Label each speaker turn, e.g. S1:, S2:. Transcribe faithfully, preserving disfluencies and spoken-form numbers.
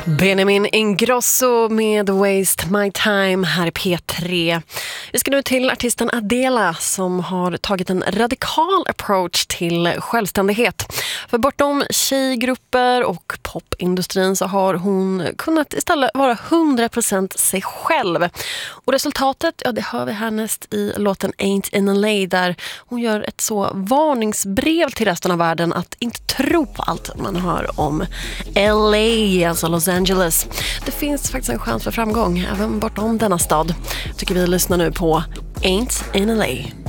S1: Benjamin Ingrosso med Waste My Time här i P tre. Vi ska nu till artisten Adela som har tagit en radikal approach till självständighet. För bortom tjejgrupper och popindustrin så har hon kunnat istället vara hundra procent sig själv. Och resultatet, ja det hör vi härnäst i låten Ain't in L A där hon gör ett så varningsbrev till resten av världen att inte tro på allt man hör om L A, alltså Los Angeles. Det finns faktiskt en chans för framgång även bortom denna stad. Tycker vi lyssnar nu på Ain't in L A.